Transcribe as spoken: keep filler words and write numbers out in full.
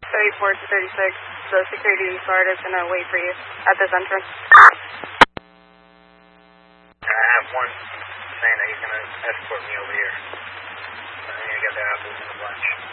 thirty-four to thirty-six, the security guard is going to wait for you at this entrance. I have one saying that he's going to escort me over here. I'm going to get the apples in the lunch.